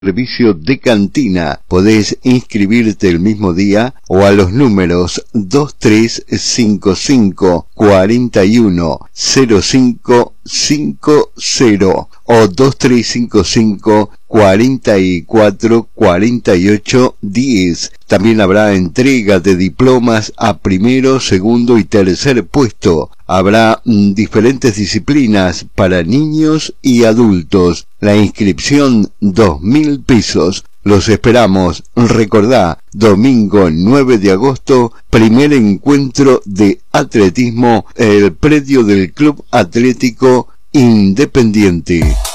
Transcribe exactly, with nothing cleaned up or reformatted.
servicio de cantina. Podés inscribirte el mismo día o a los números dos tres cinco cinco, cuatro uno, cero cinco cinco cero o dos tres cinco cinco, cuatro cuatro, cuatro ocho, diez. También habrá entrega de diplomas a primero, segundo y tercer puesto. Habrá mm, diferentes disciplinas para niños y adultos. La inscripción, dos mil pesos. Los esperamos. Recordá, domingo nueve de agosto, primer encuentro de atletismo, el predio del Club Atlético Independiente.